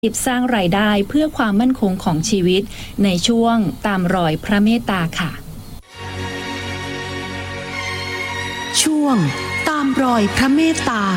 สร้างรายได้เพื่อความมั่นคงของชีวิตในช่วงตามรอยพระเมตตาค่ะช่วงตามรอยพระเมตตา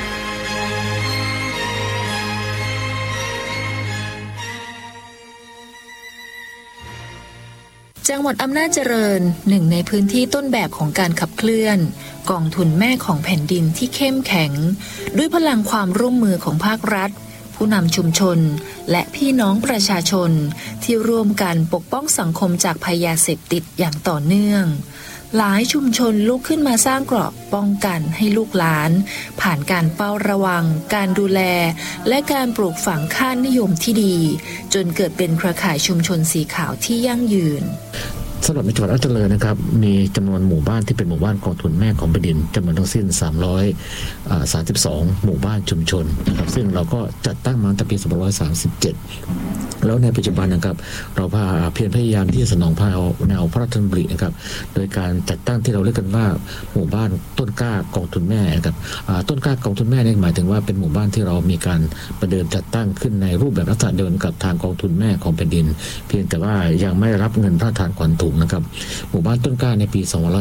จังหวัดอำนาจเจริญหนึ่งในพื้นที่ต้นแบบของการขับเคลื่อนกองทุนแม่ของแผ่นดินที่เข้มแข็งด้วยพลังความร่วมมือของภาครัฐผู้นำชุมชนและพี่น้องประชาชนที่ร่วมกันปกป้องสังคมจากภัยยาเสพติดอย่างต่อเนื่องหลายชุมชนลุกขึ้นมาสร้างเกราะป้องกันให้ลูกหลานผ่านการเฝ้าระวังการดูแลและการปลูกฝังค่านิยมที่ดีจนเกิดเป็นเครือข่ายชุมชนสีขาวที่ยั่งยืนสำหรับในจังหวัดอำนาจเจริญนะครับมีจำนวนหมู่บ้านที่เป็นหมู่บ้านกองทุนแม่ของแผ่นดินจำนวนทั้งสิ้น332หมู่บ้านชุมชนนะครับซึ่งเราก็จัดตั้งมาตั้งแต่ปี2537แล้วในปัจจุบันนะครับเราเพียรพยายามที่จะสนองแนวพระราชดำรินะครับโดยการจัดตั้งที่เราเรียกกันว่าหมู่บ้านต้นกล้ากองทุนแม่นะครับต้นกล้ากองทุนแม่นี่หมายถึงว่าเป็นหมู่บ้านที่เรามีการประเดิมจัดตั้งขึ้นในรูปแบบลักษณะเดียวกันกับทางกองทุนแม่ของแผ่นดินเพียงแต่ว่ายังไม่รับเงินพระราชทานขวัญถุงนะครับหมู่บ้านต้นกล้าในปี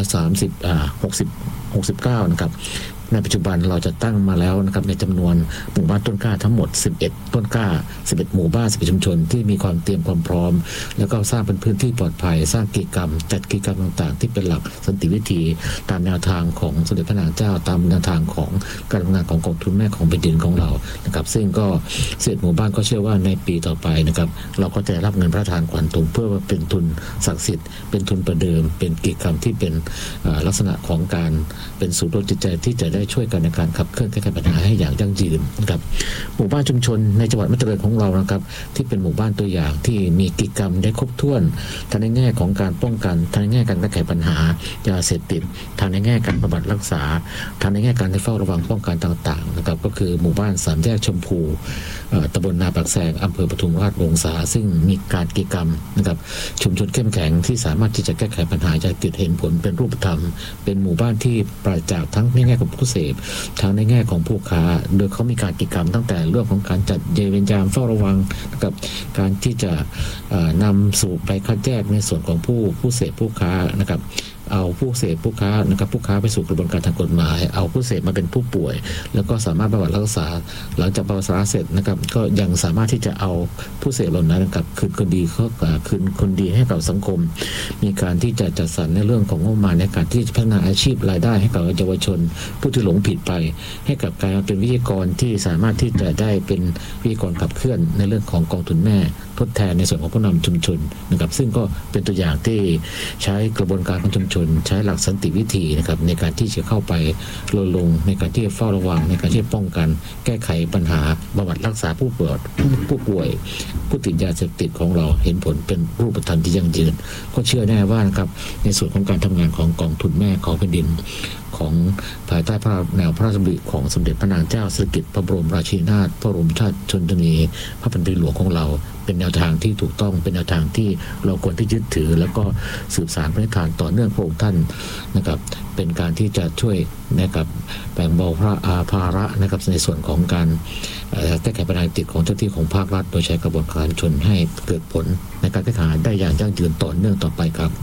2569นะครับในปัจจุบันเราจะตั้งมาแล้วนะครับในจำนวนหมู่บ้านต้นกล้าทั้งหมด11ต้นกล้า11หมู่บ้าน11ชุมชนที่มีความเตรียมความพร้อมแล้วก็สร้างเป็นพื้นที่ปลอดภัยสร้างกิจกรรมจัดกิจกรรมต่างๆที่เป็นหลักสันติวิธีตามแนวทางของสมเด็จพระนางเจ้าตามแนวทางของการทำงานของกองทุนแม่ของแผ่นดินของเรานะครับซึ่งก็11หมู่บ้านก็เชื่อว่าในปีต่อไปนะครับเราก็จะรับเงินพระราชทานขวัญถุงเพื่อเป็นทุนศักดิ์สิทธิ์เป็นทุนประเดิมเป็นกิจกรรมที่เป็นลักษณะของการเป็นศูนย์รวมจิตใจที่จะได้ช่วยกันในการขับเคลื่อนแก้ไขปัญหาให้อย่างยั่งยืนนะครับหมู่บ้านชุมชนในจังหวัดอำนาจเจริญของเรานะครับที่เป็นหมู่บ้านตัวอย่างที่มีกิจกรรมได้ครบถ้วนทั้งในแง่ของการป้องกันทั้งในแง่การแก้ไขปัญหายาเสพติดทั้งในแง่การบำบัดรักษาทั้งในแง่การเฝ้าระวังป้องกันต่างๆนะครับก็คือหมู่บ้านสามแยกชมพูตำบลนาปากแซงอำเภอปทุมราชวงศาซึ่งมีการกิจกรรมนะครับชุมชนเข้มแข็งที่สามารถที่จะแก้ไขปัญหายาเสพติดเห็นผลเป็นรูปธรรมเป็นหมู่บ้านที่ปราศจากทั้งในแง่ของผู้เสพทั้งในแง่ของผู้ค้าโดยเขามีการกิจกรรมตั้งแต่เรื่องของการจัดเวรยามเฝ้าระวังกับการที่จะนำสู่ไปคัดแยกในส่วนของผู้เสพผู้ค้านะครับเอาผู้เสพผู้ค้านะครับผู้ค้าไปสู่กระบวนการทางกฎหมายเอาผู้เสพมาเป็นผู้ป่วยแล้วก็สามารถบำบัดรักษาหลังจากบำบัดรักษาเสร็จนะครับก็ยังสามารถที่จะเอาผู้เสพเหล่านั้นนะครับคืนคนดีให้กับสังคมมีการที่จะจัดสรรในเรื่องของงบประมาณในการที่จะพัฒนาอาชีพรายได้ให้กับเยาวชนผู้ที่หลงผิดไปให้กับการเป็นวิทยากรที่สามารถที่จะได้เป็นวิทยากรขับเคลื่อนในเรื่องของกองทุนแม่ทดแทนในส่วนของผู้นำชุมชนนะครับซึ่งก็เป็นตัวอย่างที่ใช้กระบวนการของชุมชนใช้หลักสันติวิธีนะครับในการที่จะเข้าไปรณรงค์ในการที่จะเฝ้าระวังในการที่จะป้องกันแก้ไขปัญหาบำบัดรักษาผู้ป่วยผู้ติดยาเสพติดของเราเห็นผลเป็นรูปธรรมที่ยั่งยืนก็เชื่อแน่ว่านะครับในส่วนของการทำงานของกองทุนแม่ของแผ่นดินของภายใต้แนวพระราชดำริของสมเด็จพระนางเจ้าสิริกิติ์พระบรมราชินีนาถพระบรมราชชนนีพระแผ่นดินหลวงของเราเป็นแนวทางที่ถูกต้องเป็นแนวทางที่เราควรที่ยึดถือแล้วก็สืบสานพระนิทานต่อเนื่องพระองค์ท่านนะครับเป็นการที่จะช่วยนะครับแบ่งเบาภาระนะครับในส่วนของการแก้ไขปัญหาติดของเจ้าที่ของภาครัฐโดยใช้กระบวนการชนให้เกิดผลในการแก้ไขได้อย่างยั่งยืนต่อเนื่องต่อไปครับ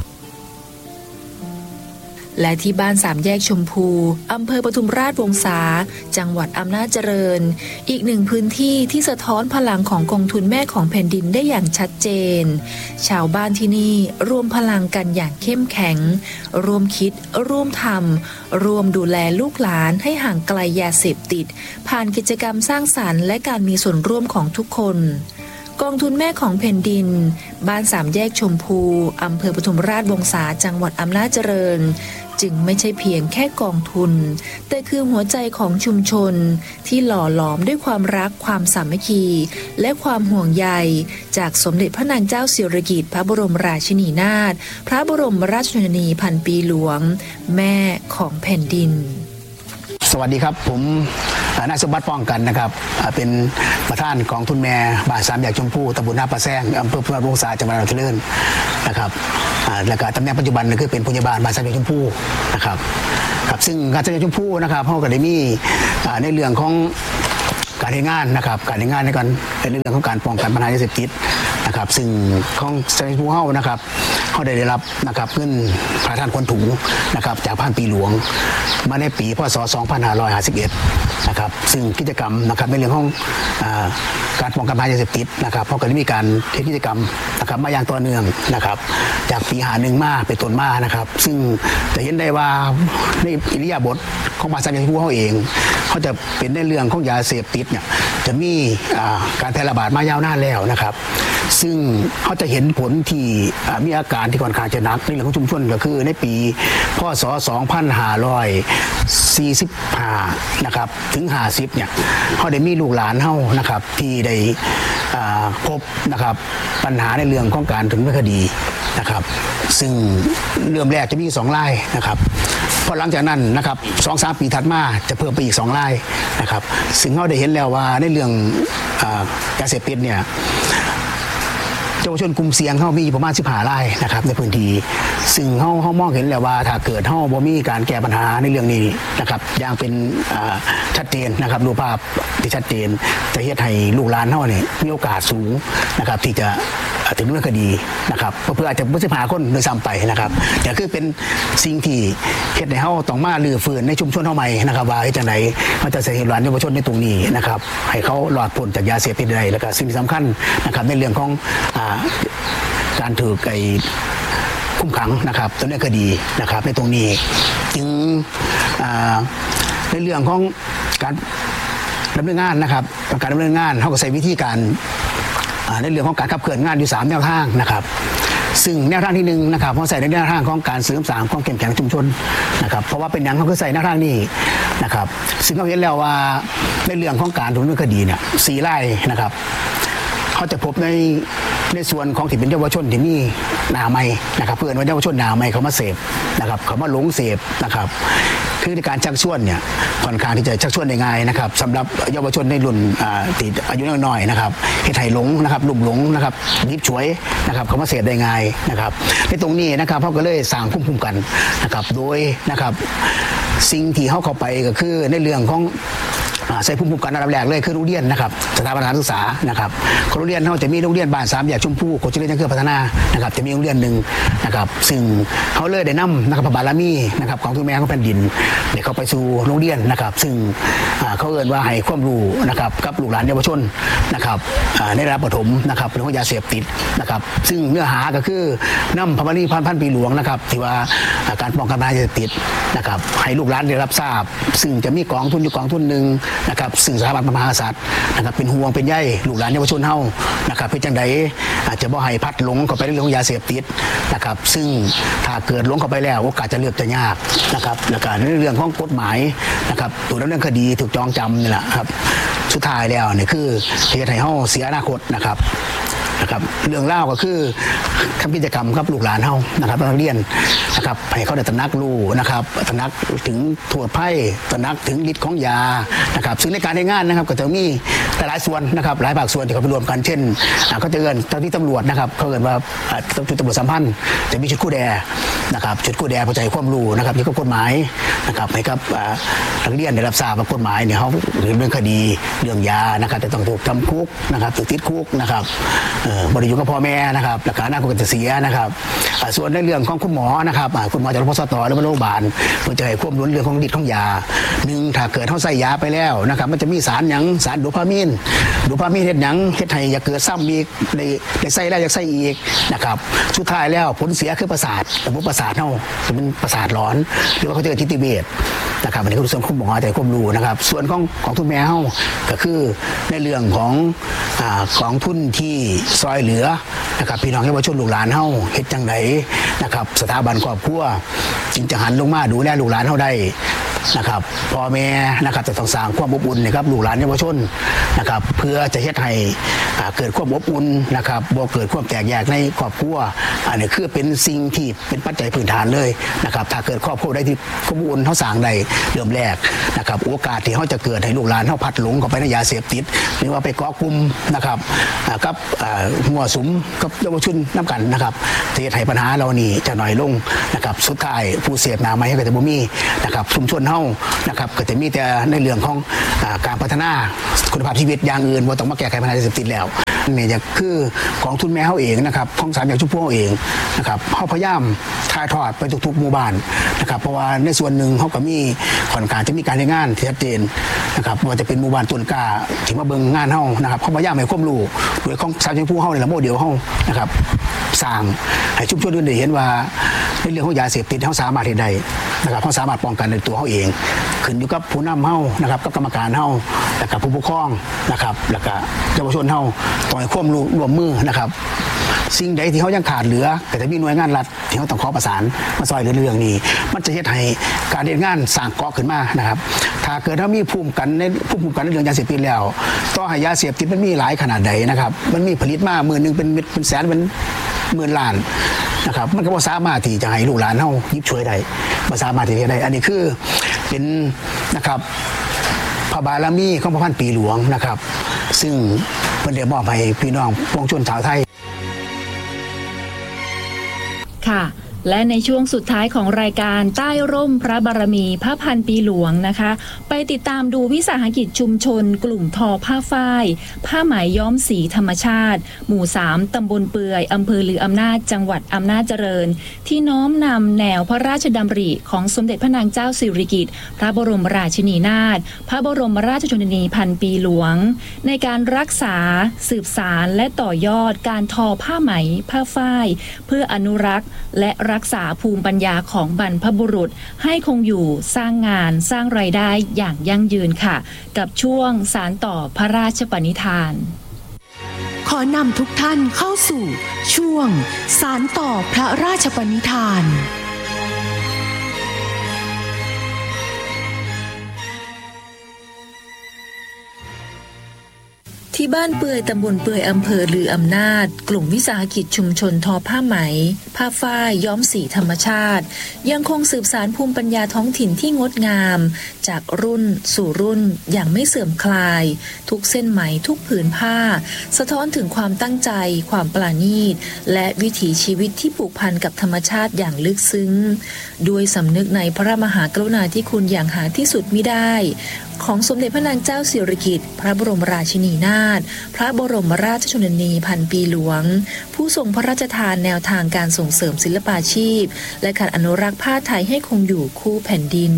และที่บ้านสามแยกชมพูอำเภอปทุมราชวงศาจังหวัดอำนาจเจริญอีกหนึ่งพื้นที่ที่สะท้อนพลังของกองทุนแม่ของแผ่นดินได้อย่างชัดเจนชาวบ้านที่นี่รวมพลังกันอย่างเข้มแข็งร่วมคิดร่วมทำร่วมดูแลลูกหลานให้ห่างไกลยาเสพติดผ่านกิจกรรมสร้างสรรค์และการมีส่วนร่วมของทุกคนกองทุนแม่ของแผ่นดินบ้านสามแยกชมพูอำเภอปทุมราชวงศาจังหวัดอำนาจเจริญจึงไม่ใช่เพียงแค่กองทุนแต่คือหัวใจของชุมชนที่หล่อหลอมด้วยความรักความสามัคคีและความห่วงใยจากสมเด็จพระนางเจ้าสิริกิติ์พระบรมราชินีนาถพระบรมราชชนนีพันปีหลวงแม่ของแผ่นดินสวัสดีครับผมนายสมบัติป้องกันนะครับเป็นประธานกองทุนแม่บ้านสามแยกชมพูตำบลนาปะแซงอำเภอพระวงศาจังหวัดอำนาจเจริญนะครับแล้วก็ตำแหน่งปัจจุบันคือเป็นผู้ใหญ่บ้านบ้านสามแยกชมพูนะครับซึ่งการสามแยกชมพูนะครับเขาก็ได้มีในเรื่องของการทำงานนะครับการทำงานในการในเรื่องของการป้องกันปัญหายาเสพติดนะครับซึ่งของเจ้าหน้าที่ผู้เฮานะครับเขาได้รับนะครับเงินพระราชทานคนถุงนะครับจากพันปีหลวงมาในปีพศ 2551นะครับซึ่งกิจกรรมนะครับในเรื่องของการป้องกันปัญหายาเสพติดนะครับเขาก็ได้มีการเทศกิจกรรมนะครับมาอย่างต่อเนื่องนะครับจากปี51มาเป็นต้นมานะครับซึ่งจะเห็นได้ว่าในอิริยาบถของภาษาชาวผู้เฮาเองเขาจะเป็นในเรื่องของยาเสพติดเนี่ยจะมีการแพร่ระบาดมายาวนานแล้วนะครับซึ่งเขาจะเห็นผลที่มีอาการที่ค่อนข้างจะหนักในเรื่องของชุมชนก็คือในปีพศ 2545นะครับถึง50เนี่ยเขาได้มีลูกหลานเฮานะครับที่ได้พบนะครับปัญหาในเรื่องของการถึงคดีนะครับซึ่งเริ่มแรกจะมี2รายนะครับพอหลังจากนั้นนะครับ 2-3 ปีถัดมาจะเพิ่มไปอีก2รายนะครับซึ่งเขาได้เห็นแล้วว่าในเรื่องยาเสพติดเนี่ยเยาวชนกลุ่มเสี่ยงเขามีประมาณ15รายนะครับในพื้นที่ซึ่งเขามองเห็นแล้วว่าถ้าเกิดเขาบ่มีการแก้ปัญหาในเรื่องนี้นะครับอย่างเป็นชัดเจนนะครับรูปภาพที่ชัดเจนจะเฮ็ดให้ลูกหลานเขาเนี่ยมีโอกาสสูงนะครับที่จะถึงเรื่องคดีนะครับเพื่ออาจจะไม่ใช่พาคนโดยซ้ำไปนะครับแต่คือเป็นสิ่งที่เฮ็ดให้เขาต้องมาลื้อฟื้นในชุมชนเขาใหม่นะครับว่าจังได๋เขาจะเสียหลานเยาวชนในตรงนี้นะครับให้เขาหลอดพ้นจากยาเสพติดได้แล้วก็สิ่งที่สำคัญนะครับในเรื่องของการถือคุมขังนะครับดำเนินคดีนะครับในตรงนี้จึงในเรื่องของการดำเนินงานนะครับการดำเนินงานเขาก็ใช้วิธีการในเรื่องของการขับเคลื่อนงานอยู่3แนวทางนะครับซึ่งแนวทางที่1นะครับเขาใส่ในแนวทางของการเสริมสร้างความเข้มแข็งชุมชนนะครับเพราะว่าเป็นอย่างเขาคือใส่แนวทางนี้นะครับซึ่งเขาเห็นแล้วว่าในเรื่องของการดำเนินคดีเนี่ย4รายนะครับเขาจะพบในส่วนของที่เป็นเยาวชนที่มีหน้าใหม่นะครับเพื่อนว่าเยาวชนหน้าใหม่เขามาเสพนะครับเขามาหลงเสพนะครับคือในการชักชวนเนี่ยค่อนข้างที่จะชักชวนได้ง่ายนะครับสำหรับเยาวชนในรุ่นที่อายุน้อยๆนะครับเฮ็ดให้หลงนะครับลุ่มหลงนะครับยิบฉวยนะครับเขามาเสพได้ง่ายนะครับในตรงนี้นะครับเขาก็เลยสร้างภูมิคุ้มกันนะครับโดยนะครับสิ่งที่เขาเข้าไปก็คือในเรื่องของใส่ภูมิคุ้มกันระดับแรกเลยคือโรงเรียนนะครับสถาบันการศึกษานะครับโรงเรียนเขาจะมีโรงเรียนบ้าน3แยกชมพูโคชเรียนจังเกิดพัฒนานะครับจะมีโรงเรียนหนึ่งนะครับซึ่งเขาเลยได้นำนะครับพระบารมีนะครับของคุณแม่ของแผ่นดินเด็กเขาไปสู่โรงเรียนนะครับซึ่งเขาเอ่ยว่าให้ความรู้นะครับกับลูกหลานเยาวชนนะครับในระดับประถมนะครับเรื่องของยาเสพติดนะครับซึ่งเนื้อหาก็คือนำพระบารมีพันปีหลวงนะครับที่ว่าการป้องกันยาเสพติดนะครับให้ลูกหลานได้รับทราบซึ่งจะมีกองทุนอยู่กองทุนหนึ่งนะครับซึ่งสถาบันพระมหากษัตริย์นะครับเป็นห่วงเป็นใยลูกหลานเยาวชนเฮานะครับเป็นจังไดอาจจะบ่ให้พัดหลงเข้าไปในเรื่องของยาเสพติดนะครับซึ่งถ้าเกิดหลงเข้าไปแล้วโอกาสจะเลือกจะยากนะครับแล้วก็ในเรื่องของกฎหมายนะครับตัวดำเนินคดีถูกจองจำนี่แหละครับสุดท้ายแล้วเนี่ยคือเฮ็ดให้เฮาเสียอนาคตนะครับเรื่องเล่าก็คือทำกิจกรรมกับลูกหลานเฮานะครับนักเรียนนะครับให้เขาได้ตระหนักรู้นะครับตระหนักถึงโทษภัยตระหนักถึงฤทธิ์ของยานะครับซึ่งในการในงานนะครับก็จะมีหลายส่วนนะครับหลายภาคส่วนที่เขาไปรวมกันเช่นก็จะเอิ้นเจ้าที่ตำรวจนะครับเขาเอิ้นว่าชุดตำรวจสัมพันธ์จะมีชุดคู่แดนะครับชุดคู่แดเข้าใจความรู้นะครับเกี่ยวกับกฎหมายนะครับให้กับนักเรียนได้รับทราบว่ากฎหมายเนี่ยเขาเรื่องคดีเรื่องยานะครับจะต้องถูกจำคุกนะครับถูกติดคุกนะครับบริยุกับพ่อแม่นะครับหลักการหน้าก็จะเสียนะครับส่วนในเรื่องของคุณหมอนะครับคุณหมอจากโรงพยาบาลหรือโรงพยาบาลเพื่อจะให้ควบคุมเรื่องของฤทธิ์ของยาถ้าเกิดเขาใส่ยาไปแล้วนะครับมันจะมีสารโดพามีนเฮ็ดหยังเฮ็ดให้อย่าเกิดซ้ำอีกได้ใส่แล้วอยากใส่อีกนะครับสุดท้ายแล้วผลเสียคือประสาทระบบประสาทเฮาจะเป็นประสาทร้อนหรือว่าเขาจะเกิดทิฏฐิเวชนะครับอันนี้คือส่วนคุณหมอแต่ความรู้นะครับส่วนของทุนแม่เฮาก็คือในเรื่องของทุนที่ซอยเหลือนะครับพี่น้องเยาวชนลูกหลานเฮาเฮ็ดจังไดนะครับสถาบันครอบครัวจึงจะหันลงมาดูแลลูกหลานเฮาได้นะครับพ่อแม่นะครับจะต้องสร้างความอบอุ่นนะครับลูกหลานเยาวชนนะครับเพื่อจะเฮ็ดให้เกิดความอบอุ่นนะครับบ่เกิดความแตกแยกในครอบครัวอันนี้คือเป็นสิ่งที่เป็นปัจจัยพื้นฐานเลยนะครับถ้าเกิดครอบครัวได้ที่ความอบอุ่นเฮาสร้างได้เริ่มแรกนะครับโอกาสที่เฮาจะเกิดให้ลูกหลานเฮาพัดหลงเข้าไปในยาเสพติดหรือว่าไปก่อกลุ่มนะครับกับมั่วสุมกับเยาวชนนำกันนะครับที่ให้ปัญหาเรานี่จะน้อยลงนะครับสุดท้ายผู้เสพหน้าใหม่ก็จะบ่มีนะครับชุมชนเฮาฮานะครับก็จะมีแต่ในเรื่องของการพัฒนาคุณภาพชีวิตอย่างอื่นบ่ต้องมาแก้ไขปัญหายาเสพติดแล้วนี่จะคือกองทุนแม่เฮาเองนะครับของ3อย่างชุมพวงเองนะครับเฮาพยายามถ่ายทอดไปทุกๆหมู่บ้านนะครับเพราะว่าในส่วนหนึ่งเฮาก็มีค่อนข้างจะมีการงานที่ชัดเจนนะครับว่าจะเป็นหมู่บ้านต้นกล้าที่มาเบิ่งงานเฮานะครับเฮาพยายามให้ความรู้โดยของ3ชุมพวงเฮานี่ล่ะโมเดลเฮานะครับสร้างให้ชุมชนอื่นได้เห็นว่าในเรื่องของยาเสพติดเฮาสามารถเฮ็ดได้นะครับเฮาสามารถป้องกันในตัวเฮาเองขึ้นอยู่กับผู้นำเฮานะครับกับกรรมการเฮาแล้วก็ผู้ปกครองนะครับแล้วก็เยาวชนเฮาต้องให้ความร่วมมือนะครับสิ่งใดที่เขายังขาดเหลือก็จะมีหน่วยงานรัฐที่เขาต้องขอประสานมาซอยเหลือเรื่องนี้มันจะเฮ็ดให้การเฮ็ดงานสร้างเกาะขึ้นมานะครับถ้าเกิดเขามีภูมิกันในเรื่องยาเสพติดแล้วต่อให้ยาเสพติดมันมีหลายขนาดใดนะครับมันมีผลิตมามื้อนึงเป็นแสนเป็นหมื่นล้านนะครับมันก็บ่สามารถที่จะให้ลูกหลานเฮายิบช่วยได้บ่สามารถที่จะได้อันนี้คือเป็นนะครับพระบารมีของพระพันปีหลวงนะครับซึ่งเพิ่นได้มอบให้พี่น้องปวงชนชาวไทยค่ะและในช่วงสุดท้ายของรายการใต้ร่มพระบารมีพระพันปีหลวงนะคะไปติดตามดูวิสาหกิจชุมชนกลุ่มทอผ้าฝ้ายผ้าไหมย้อมสีธรรมชาติหมู่3ตำบลเปื่อยอำเภอลืออำนาจจังหวัดอำนาจเจริญที่น้อมนำแนวพระราชดำริของสมเด็จพระนางเจ้าสิริกิติ์พระบรมราชินีนาถพระบรมราชชนนีพันปีหลวงในการรักษาสืบสานและต่อยอดการทอผ้าไหมผ้าฝ้ายเพื่ออนุรักษ์และรักษาภูมิปัญญาของบรรพบุรุษให้คงอยู่สร้างงานสร้างรายได้อย่างยั่งยืนค่ะกับช่วงสานต่อพระราชปณิธานขอนำทุกท่านเข้าสู่ช่วงสานต่อพระราชปณิธานที่บ้านเปื่อยตำบลเปื่อยอำเภอลืออำนาจกลุ่มวิสาหกิจชุมชนทอผ้าไหมผ้าฝ้ายย้อมสีธรรมชาติยังคงสืบสานภูมิปัญญาท้องถิ่นที่งดงามจากรุ่นสู่รุ่นอย่างไม่เสื่อมคลายทุกเส้นไหมทุกผืนผ้าสะท้อนถึงความตั้งใจความปราณีตและวิถีชีวิตที่ผูกพันกับธรรมชาติอย่างลึกซึ้งด้วยสำนึกในพระมหากรุณาธิคุณอย่างหาที่สุดมิได้ของสมเด็จพระนางเจ้าสิริกิติ์พระบรมราชินีนาถพระบรมราชชนนีพันปีหลวงผู้ทรงพระราชทานแนวทางการส่งเสริมศิลปาชีพและการอนุรักษ์ผ้าไทยให้คงอยู่คู่แผ่นดิน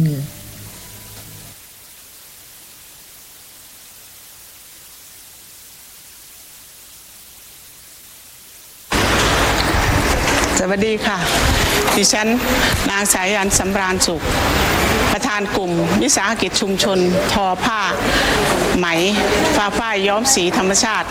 สวัสดีค่ะดิฉันนางสายันสำราญสุขประธานกลุ่มวิสาหกิจชุมชนทอผ้าไหมฝ้ายย้อมสีธรรมชาติ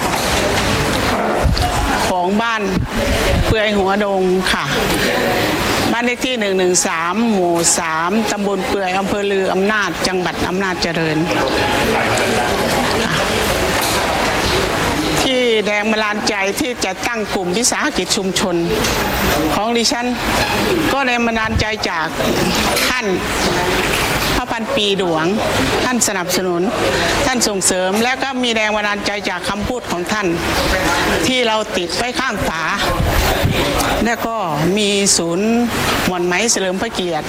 ของบ้านเปื่อยหัวดงค่ะบ้านเลขที่113หมู่3ตำบลเปื่อยอำเภอลืออำนาจจังหวัดอำนาจเจริญที่แรงบันดาลใจที่จะตั้งกลุ่มวิสาหกิจชุมชนของดิฉันก็แรงบันดาลใจจากท่านพระพันปีหลวงท่านสนับสนุนท่านส่งเสริมแล้วก็มีแรงบันดาลใจจากคำพูดของท่านที่เราติดไว้ข้างฝาแล้วก็มีศูนย์หม่อนไหมเฉลิมพระเกียรติ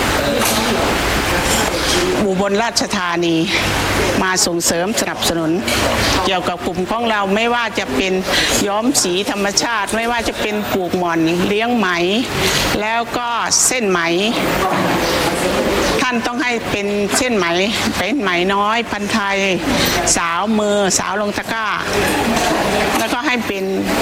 อุบลราชธานีมาส่งเสริมสนับสนุนเกี่ยวกับกลุ่มของเราไม่ว่าจะเป็นย้อมสีธรรมชาติไม่ว่าจะเป็นปลูกหม่อนเลี้ยงไหมแล้วก็เส้นไหมท่านต้องให้เป็นเส้นไหมเป็นไหมน้อยพันไทยสาวมือสาวลงตะกร้าแล้วก็ให้เป็น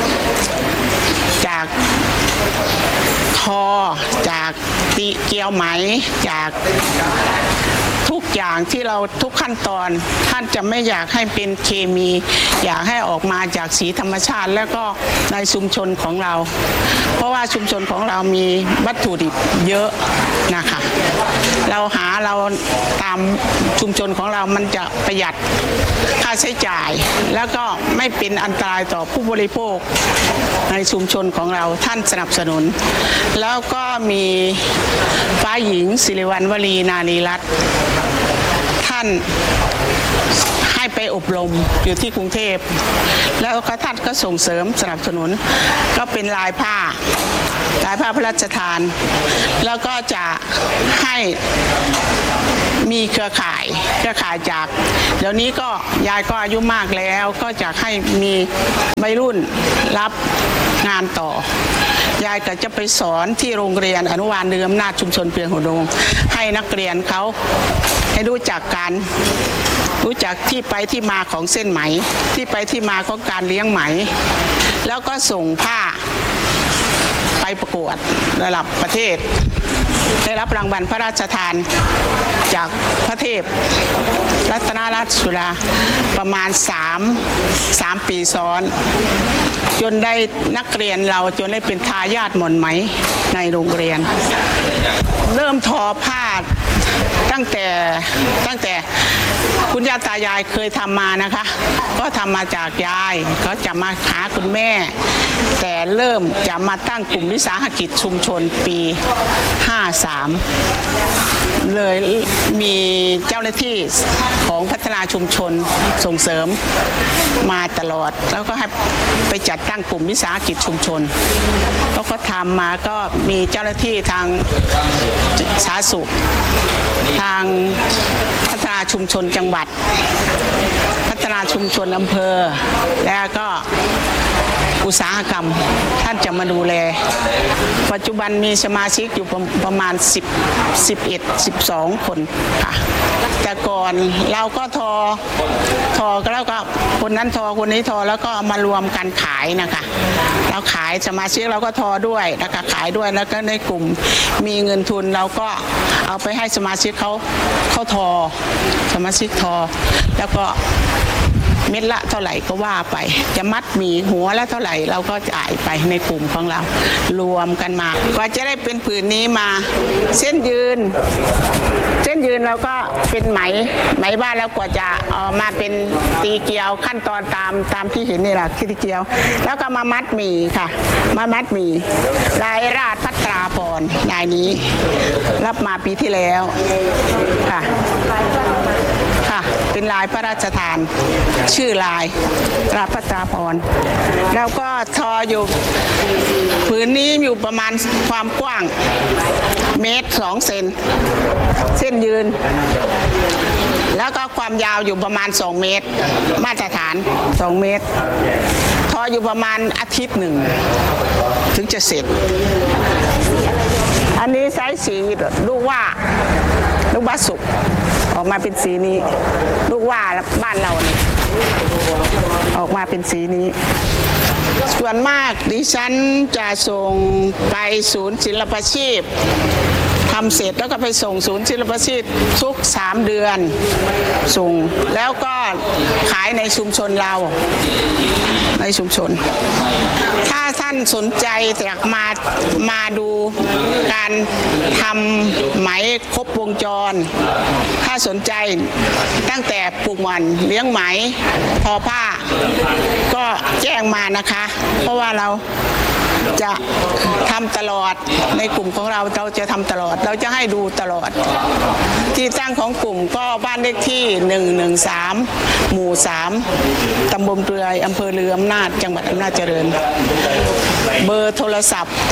จากทอจากตีเกี่ยวไหมจากทุกอย่างที่เราทุกขั้นตอนท่านจะไม่อยากให้เป็นเคมีอยากให้ออกมาจากสีธรรมชาติแล้วก็ในชุมชนของเราเพราะว่าชุมชนของเรามีวัตถุดิบเยอะนะคะเราตามชุมชนของเรามันจะประหยัดค่าใช้จ่ายแล้วก็ไม่เป็นอันตรายต่อผู้บริโภคในชุมชนของเราท่านสนับสนุนแล้วก็มีฟ้าหญิงศิริวัณวลีนารีรัตน์ท่านให้ไปอบรมอยู่ที่กรุงเทพแล้วก็ท่านก็ส่งเสริมสนับสนุนก็เป็นลายผ้าพระราชทานแล้วก็จะให้มีเครือข่ายจากเดี๋ยวนี้ก็ยายก็อายุมากแล้วก็จะให้มีวัยรุ่นรับงานต่อยายก็จะไปสอนที่โรงเรียนอนุบาลเดิมอำนาจชุมชนเพียงหัวโดงให้นักเรียนเขาให้รู้จักที่ไปที่มาของเส้นไหมที่ไปที่มาของการเลี้ยงไหมแล้วก็ส่งผ้าไปประกวดระดับประเทศได้รับรางวัลพระราชทานจากพระเทพรัตนราชสุดาประมาณ3 ปีซ้อนจนได้นักเรียนเราจนได้เป็นทายาทหม่อนไหมในโรงเรียนเริ่มทอผ้าตั้งแต่คุณย่าตายายเคยทำมานะคะก็ทำมาจากยายก็จะมาหาคุณแม่แต่เริ่มจะมาตั้งกลุ่มวิสาหกิจชุมชนปี53เลยมีเจ้าหน้าที่ของพัฒนาชุมชนส่งเสริมมาตลอดแล้วก็ให้ไปจัดตั้งกลุ่มวิสาหกิจชุมชนแล้วก็ทำมาก็มีเจ้าหน้าที่ทางสาธารณสุขทางพัฒนาชุมชนจังหวัดพัฒนาชุมชนอำเภอแล้วก็อุตสาหกรรมท่านจะมาดูแลปัจจุบันมีสมาชิกอยู่ประมาณ12 คนค่ะแต่ก่อนเราก็ทอแล้วก็คนนั้นทอคนนี้ทอแล้วก็มารวมกันขายนะคะเราขายสมาชิกเราก็ทอด้วยแล้วก็ขายด้วยแล้วก็ในกลุ่มมีเงินทุนเราก็เอาไปให้สมาชิกเขาทอสมาชิกทอแล้วก็เม็ดละเท่าไหร่ก็ว่าไปจะมัดหมี่หัวละเท่าไหร่เราก็จ่ายไปในกลุ่มของเรารวมกันมากว่าจะได้เป็นผืนนี้มาเส้นยืนเราก็เป็นไหมบ้านแล้วกว่าจะออกมาเป็นตีเกลียวขั้นตอนตามที่เห็นนี่แหละตีเกลียวแล้วก็มามัดหมี่ค่ะมามัดหมี่ลายราชพัตราพรลายนี้รับมาปีที่แล้วค่ะเป็นลายพระราชทานชื่อลายราชพัตราพรแล้วก็ทออยู่ผืนนี้อยู่ประมาณความกว้าง1.2 เมตรเส้นยืนแล้วก็ความยาวอยู่ประมาณ2 เมตรมาตรฐาน2 เมตรทออยู่ประมาณอาทิตย์หนึ่งถึงจะเสร็จอันนี้ไซส์สีลูกว่าสุกออกมาเป็นสีนี้ลูกว่าบ้านเราเนี่ยออกมาเป็นสีนี้ส่วนมากดิฉันจะส่งไปศูนย์ศิลปาชีพทำเสร็จแล้วก็ไปส่งศูนย์ศิลปาชีพทุก3 เดือนส่งแล้วก็ขายในชุมชนเราในชุมชนถ้าท่านสนใจอยากมาดูการทำไหมครบวงจรถ้าสนใจตั้งแต่ปลูกมันเลี้ยงไหมทอผ้าก็แจ้งมานะคะเพราะว่าเราจะทำตลอดในกลุ่มของเราจะทำตลอดเราจะให้ดูตลอดที่ตั้งของกลุ่มก็บ้านเลขที่113หมู่3ตำบลเปลือยอำเภอลืออำนาจจังหวัดอำนาจเจริญเบอร์โทรศัพท์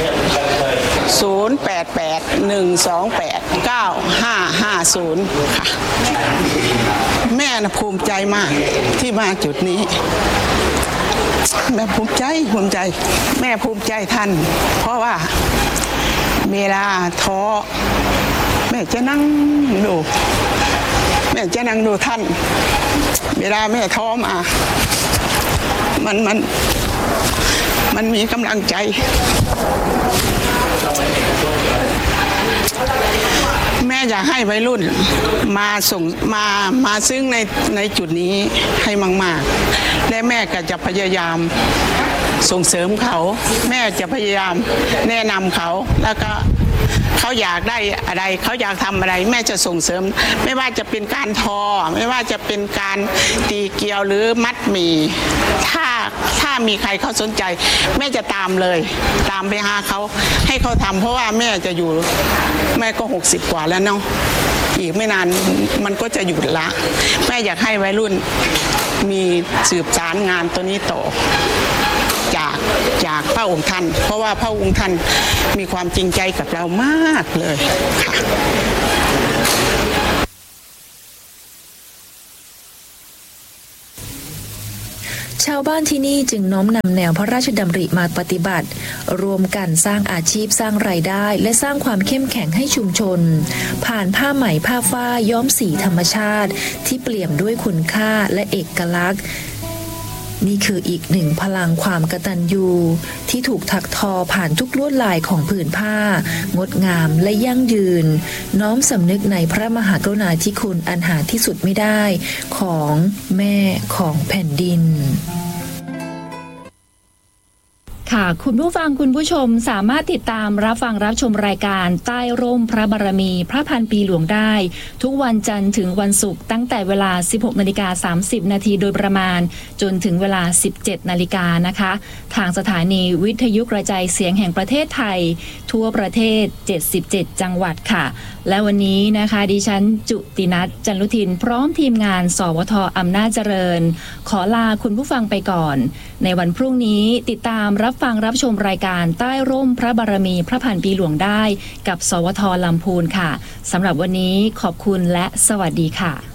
0881289550ค่ะแม่นะภูมิใจมากที่มาจุดนี้แม่ภูมิใจแม่ภูมิใจท่านเพราะว่าเวลาท้อแม่จะนั่งดูท่านเวลาแม่ท้อมามันมีกำลังใจแม่อยากให้วัยรุ่นมาซึ่งในจุดนี้ให้มากๆและแม่ก็จะพยายามส่งเสริมเขาแม่จะพยายามแนะนำเขาแล้วก็เขาอยากได้อะไรเขาอยากทำอะไรแม่จะส่งเสริมไม่ว่าจะเป็นการทอไม่ว่าจะเป็นการตีเกลียวหรือมัดหมี่ถ้ามีใครเขาสนใจแม่จะตามไปหาเขาให้เขาทำเพราะว่าแม่จะอยู่แม่ก็60 กว่าแล้วเนาะอีกไม่นานมันก็จะหยุดละแม่อยากให้วัยรุ่นมีสืบสารงานตัวนี้ต่อจากพระองค์ท่านเพราะว่าพระองค์ท่านมีความจริงใจกับเรามากเลยค่ะชาวบ้านที่นี่จึงน้อมนำแนวพระราชดำริมาปฏิบัติรวมกันสร้างอาชีพสร้างรายได้และสร้างความเข้มแข็งให้ชุมชนผ่านผ้าไหมผ้าฝ้ายย้อมสีธรรมชาติที่เปี่ยมด้วยคุณค่าและเอกลักษณ์นี่คืออีกหนึ่งพลังความกตัญญูที่ถูกถักทอผ่านทุกลวดลายของผืนผ้างดงามและยั่งยืนน้อมสำนึกในพระมหากรุณาธิคุณอันหาที่สุดไม่ได้ของแม่ของแผ่นดินค่ะคุณผู้ฟังคุณผู้ชมสามารถติดตามรับฟังรับชมรายการใต้ร่มพระบารมีพระพันปีหลวงได้ทุกวันจันทร์ถึงวันศุกร์ตั้งแต่เวลา 16:30 น.โดยประมาณจนถึงเวลา 17 นาฬิกานะคะทางสถานีวิทยุกระจายเสียงแห่งประเทศไทยทั่วประเทศ77จังหวัดค่ะและวันนี้นะคะดิฉันจุตินัทจันลุทินพร้อมทีมงานสวท.อำนาจเจริญขอลาคุณผู้ฟังไปก่อนในวันพรุ่งนี้ติดตามรับฟังรับชมรายการใต้ร่มพระบารมีพระพันปีหลวงได้กับสวท.ลำพูนค่ะสำหรับวันนี้ขอบคุณและสวัสดีค่ะ